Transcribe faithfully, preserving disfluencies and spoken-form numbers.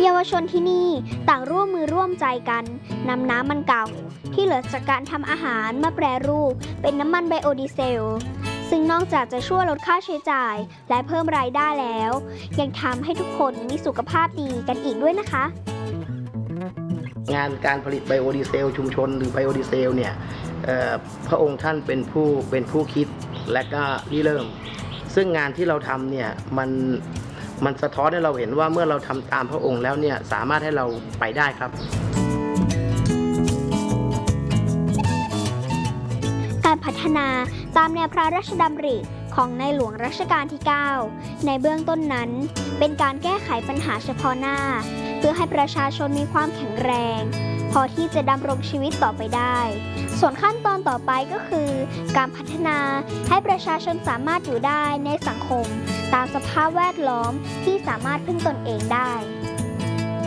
เยาวชนที่นี่ต่างร่วมมือร่วมใจกันนำน้ำมันเก่าที่เหลือจากการทำอาหารมาแปรรูปเป็นน้ำมันไบโอดีเซลซึ่งนอกจากจะช่วยลดค่าใช้จ่ายและเพิ่มรายได้แล้วยังทำให้ทุกคนมีสุขภาพดีกันอีกด้วยนะคะงานการผลิตไบโอดีเซลชุมชนหรือไบโอดีเซลเนี่ยพระองค์ท่านเป็นผู้เป็นผู้คิดและก็ริเริ่มซึ่งงานที่เราทำเนี่ยมันมันสะท้อนให้เราเห็นว่าเมื่อเราทำตามพระองค์แล้วเนี่ยสามารถให้เราไปได้ครับการพัฒนาตามแนวพระราชดำริของในหลวงรัชกาลที่ เก้า ในเบื้องต้นนั้นเป็นการแก้ไขปัญหาเฉพาะหน้าเพื่อให้ประชาชนมีความแข็งแรงพอที่จะดำรงชีวิตต่อไปได้ส่วนขั้นตอนต่อไปก็คือการพัฒนาให้ประชาชนสามารถอยู่ได้ในสังคมตามสภาพแวดล้อมที่สามารถพึ่งตนเองได้